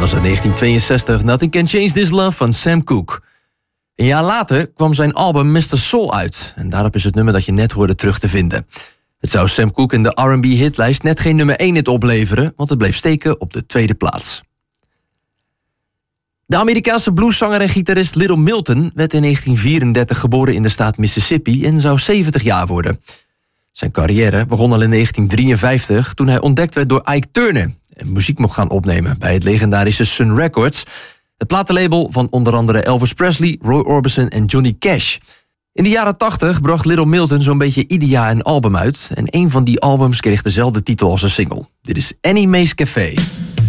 was uit 1962 Nothing Can Change This Love van Sam Cooke. Een jaar later kwam zijn album Mr. Soul uit. En daarop is het nummer dat je net hoorde terug te vinden. Het zou Sam Cooke in de R&B-hitlijst net geen nummer 1 hit opleveren, want het bleef steken op de tweede plaats. De Amerikaanse blueszanger en gitarist Little Milton werd in 1934 geboren in de staat Mississippi en zou 70 jaar worden. Zijn carrière begon al in 1953 toen hij ontdekt werd door Ike Turner en muziek mocht gaan opnemen bij het legendarische Sun Records, het platenlabel van onder andere Elvis Presley, Roy Orbison en Johnny Cash. In de jaren 80 bracht Little Milton zo'n beetje ieder jaar een album uit en een van die albums kreeg dezelfde titel als een single. Dit is Annie Mae's Café.